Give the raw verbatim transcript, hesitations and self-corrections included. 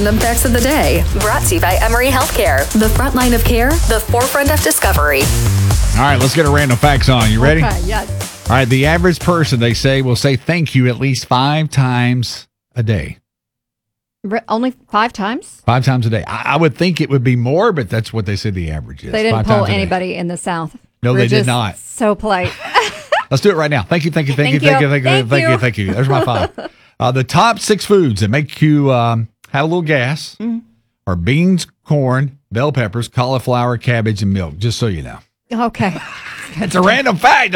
Random Facts of the Day. Brought to you by Emory Healthcare. The front line of care, the forefront of discovery. All right, let's get a random facts on. You ready? Okay, yes. All right, the average person, they say, will say thank you at least five times a day. Re- only five times? Five times a day. I, I would think it would be more, but that's what they said the average is. They didn't Five poll times a day. anybody in the South. No, We're they did just not. So polite. Let's do it right now. Thank you, thank you, thank, Thank you, thank you, you. thank you, Thank thank you, you. thank you. There's my five. Uh, the top six foods that make you um, have a little gas Mm-hmm. are beans, corn, bell peppers, cauliflower, cabbage, and milk, just so you know. Okay. It's a random fact.